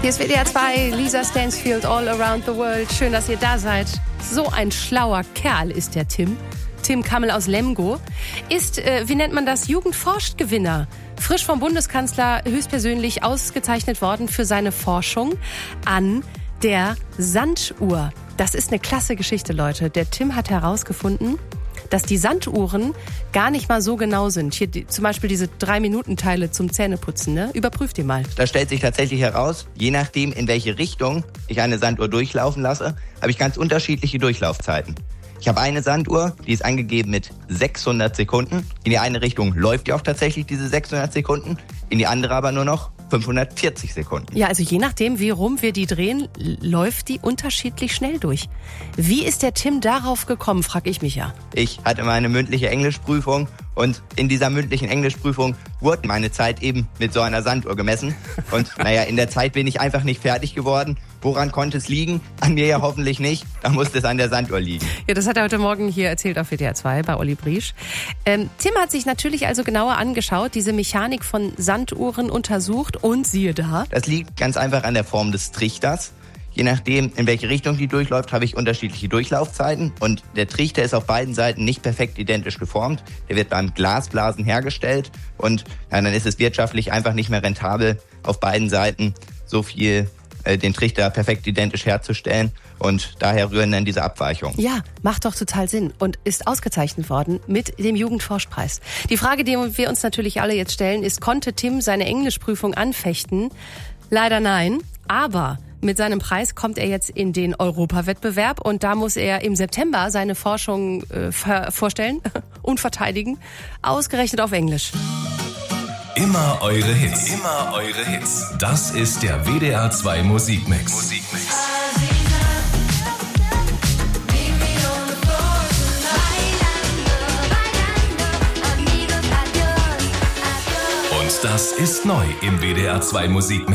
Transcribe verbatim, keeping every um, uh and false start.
Hier ist W D R zwei, Lisa Stansfield, All Around the World. Schön, dass ihr da seid. So ein schlauer Kerl ist der Tim. Tim Kammel aus Lemgo ist, äh, wie nennt man das, Jugendforscht-Gewinner. Frisch vom Bundeskanzler höchstpersönlich ausgezeichnet worden für seine Forschung an der Sanduhr. Das ist eine klasse Geschichte, Leute. Der Tim hat herausgefunden, dass die Sanduhren gar nicht mal so genau sind. Hier die, zum Beispiel diese drei-Minuten-Teile zum Zähneputzen, ne? Überprüft die mal. Da stellt sich tatsächlich heraus, je nachdem, in welche Richtung ich eine Sanduhr durchlaufen lasse, habe ich ganz unterschiedliche Durchlaufzeiten. Ich habe eine Sanduhr, die ist angegeben mit sechshundert Sekunden. In die eine Richtung läuft die auch tatsächlich diese sechshundert Sekunden, in die andere aber nur noch fünfhundertvierzig Sekunden. Ja, also je nachdem, wie rum wir die drehen, läuft die unterschiedlich schnell durch. Wie ist der Tim darauf gekommen, frage ich mich ja. Ich hatte meine mündliche Englischprüfung und in dieser mündlichen Englischprüfung wurde meine Zeit eben mit so einer Sanduhr gemessen. Und naja, in der Zeit bin ich einfach nicht fertig geworden. Woran konnte es liegen? An mir ja hoffentlich nicht. Da musste es an der Sanduhr liegen. Ja, das hat er heute Morgen hier erzählt auf W D R zwei bei Olli Briesch. Ähm, Tim hat sich natürlich also genauer angeschaut, diese Mechanik von Sanduhren untersucht und siehe da. Das liegt ganz einfach an der Form des Trichters. Je nachdem, in welche Richtung die durchläuft, habe ich unterschiedliche Durchlaufzeiten. Und der Trichter ist auf beiden Seiten nicht perfekt identisch geformt. Der wird beim Glasblasen hergestellt. Und ja, dann ist es wirtschaftlich einfach nicht mehr rentabel, auf beiden Seiten so viel äh, den Trichter perfekt identisch herzustellen. Und daher rühren dann diese Abweichungen. Ja, macht doch total Sinn und ist ausgezeichnet worden mit dem Jugendforschpreis. Die Frage, die wir uns natürlich alle jetzt stellen, ist, konnte Tim seine Englischprüfung anfechten? Leider nein, aber mit seinem Preis kommt er jetzt in den Europawettbewerb und da muss er im September seine Forschung äh, vorstellen und verteidigen, ausgerechnet auf Englisch. Immer eure Hits, immer eure Hits. Das ist der W D R zwei Musikmix. Musikmix. Und das ist neu im W D R zwei Musikmix.